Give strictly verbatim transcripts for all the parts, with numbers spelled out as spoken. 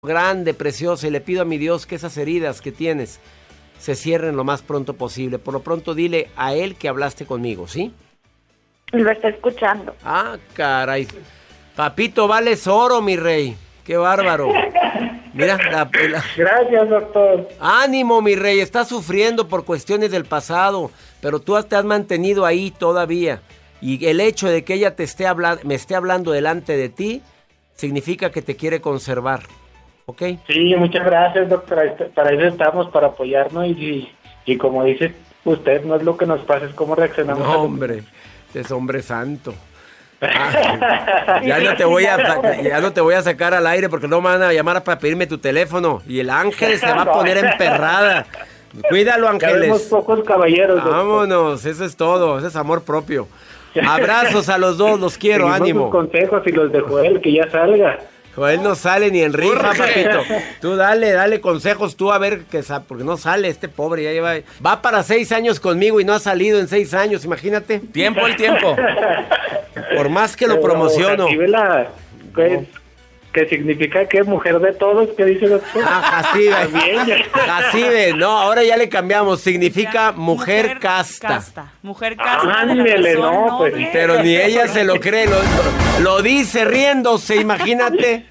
grande, preciosa, y le pido a mi Dios que esas heridas que tienes se cierren lo más pronto posible. Por lo pronto dile a él que hablaste conmigo, ¿sí? Lo está escuchando. Ah, caray. Papito, vales oro, mi rey. Qué bárbaro. Mira, la, la... Gracias, doctor. Ánimo, mi rey. Estás sufriendo por cuestiones del pasado, pero tú te has mantenido ahí todavía. Y el hecho de que ella te esté hablando, me esté hablando delante de ti, significa que te quiere conservar. ¿Ok? Sí, muchas gracias, doctora. Para eso estamos, para apoyarnos. Y, y, y como dice usted, no es lo que nos pasa, es cómo reaccionamos. No, hombre. Este es hombre santo. Ah, ya no te voy a ya no te voy a sacar al aire porque no me van a llamar para pedirme tu teléfono y el Ángeles se va a poner emperrada. Cuídalo, Ángeles. Somos pocos caballeros, doctor. Vámonos, eso es todo, eso es amor propio. Abrazos a los dos, los quiero. Seguimos ánimo. sus consejos y los de Joel, que ya salga. Joel no sale ni en rifa, papito. Tú dale, dale consejos tú a ver que sa- porque no sale este pobre, ya lleva, va para seis años conmigo y no ha salido en seis años, imagínate. Tiempo el tiempo. Por más que lo Pero, promociono. Jacibe, ¿qué, ¿qué significa que mujer de todos? ¿Qué dice doctor? Ah, Jacibe. También, ya. Jacibe, no, ahora ya le cambiamos, significa mujer, mujer casta. casta. Mujer casta. Ándele, no, pues. Pero ni ella se lo cree, lo, lo dice riéndose, imagínate.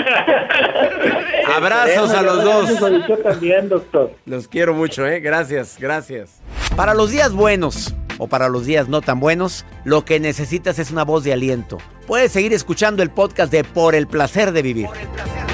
Abrazos a los dos. Yo también, doctor. Los quiero mucho, ¿eh? Gracias, gracias. Para los días buenos o para los días no tan buenos, lo que necesitas es una voz de aliento. Puedes seguir escuchando el podcast de Por el Placer de Vivir.